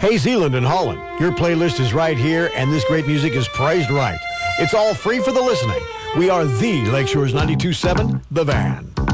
Hey, Zealand and Holland, your playlist is right here, and this great music is priced right. It's all free for the listening. We are the Lakeshore's 92.7, The Van.